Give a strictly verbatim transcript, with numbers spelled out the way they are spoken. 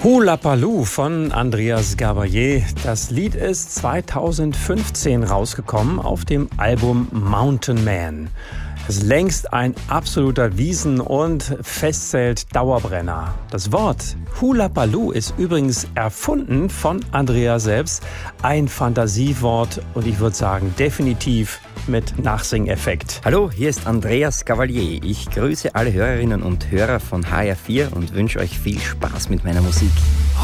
Hula Paloo von Andreas Gabalier. Das Lied ist zweitausendfünfzehn rausgekommen auf dem Album Mountain Man. Es ist längst ein absoluter Wiesen- und Festzelt-Dauerbrenner. Das Wort Hula Paloo ist übrigens erfunden von Andreas selbst. Ein Fantasiewort und ich würde sagen definitiv mit Nachsingeffekt. Hallo, hier ist Andreas Gabalier. Ich grüße alle Hörerinnen und Hörer von H R vier und wünsche euch viel Spaß mit meiner Musik.